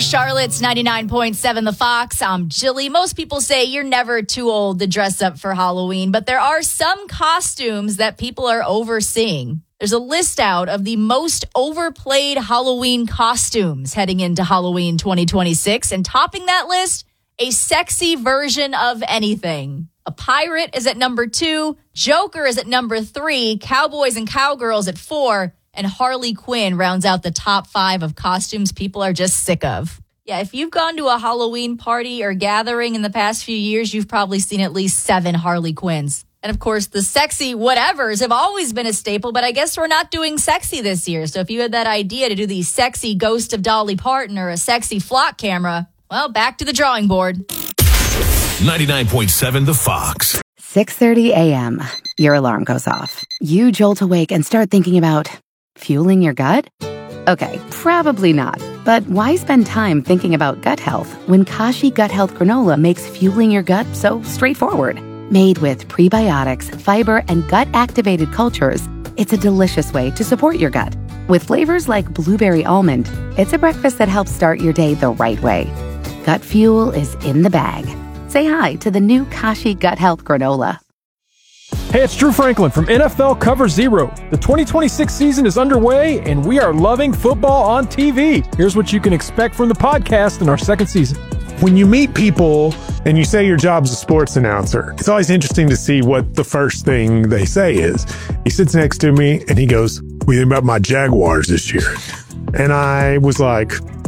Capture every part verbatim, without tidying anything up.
Charlotte's ninety-nine point seven The Fox. I'm Jilly. Most people say you're never too old to dress up for Halloween, but there are some costumes that people are overseeing. There's a list out of the most overplayed Halloween costumes heading into Halloween twenty twenty-six, and topping that list, a sexy version of anything. A pirate is at number two, Joker is at number three, Cowboys and Cowgirls at four, and Harley Quinn rounds out the top five of costumes people are just sick of. Yeah, if you've gone to a Halloween party or gathering in the past few years, you've probably seen at least seven Harley Quinns. And of course, the sexy whatevers have always been a staple, but I guess we're not doing sexy this year. So if you had that idea to do the sexy Ghost of Dolly Parton or a sexy flock camera, well, back to the drawing board. ninety-nine point seven The Fox. six thirty a.m. Your alarm goes off. You jolt awake and start thinking about fueling your gut? Okay, probably not. But why spend time thinking about gut health when Kashi Gut Health Granola makes fueling your gut so straightforward? Made with prebiotics, fiber, and gut-activated cultures, it's a delicious way to support your gut. With flavors like blueberry almond, it's a breakfast that helps start your day the right way. Gut fuel is in the bag. Say hi to the new Kashi Gut Health Granola. Hey, it's Drew Franklin from N F L Cover Zero. The twenty twenty-six season is underway, and we are loving football on T V. Here's what you can expect from the podcast in our second season. When you meet people and you say your job's a sports announcer, it's always interesting to see what the first thing they say is. He sits next to me and he goes, "What do you think about my Jaguars this year?" And I was like,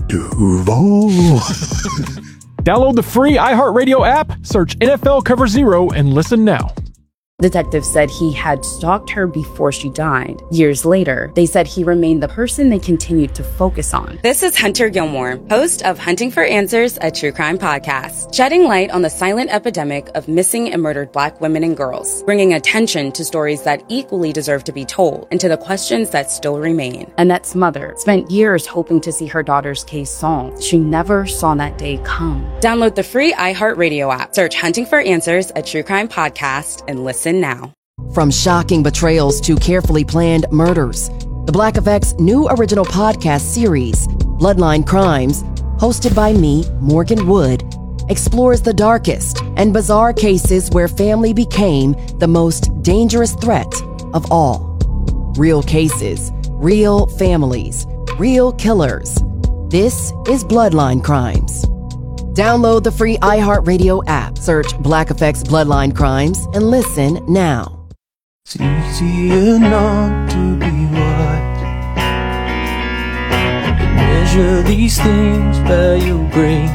Duval. Download the free iHeartRadio app, search N F L Cover Zero, and listen now. Detectives said he had stalked her before she died. Years later, they said he remained the person they continued to focus on. This is Hunter Gilmore, host of Hunting for Answers, a true crime podcast, shedding light on the silent epidemic of missing and murdered Black women and girls, bringing attention to stories that equally deserve to be told and to the questions that still remain. Annette's mother spent years hoping to see her daughter's case solved. She never saw that day come. Download the free iHeartRadio app, search Hunting for Answers, a true crime podcast, and listen now. From shocking betrayals to carefully planned murders, the Black Effect's new original podcast series, Bloodline Crimes, hosted by me, Morgan Wood, explores the darkest and bizarre cases where family became the most dangerous threat of all. Real cases, real families, real killers. This is Bloodline Crimes. Download the free iHeartRadio app, search Black Effect's Bloodline Crimes, and listen now. It's easier not to be right. Measure these things by your brain.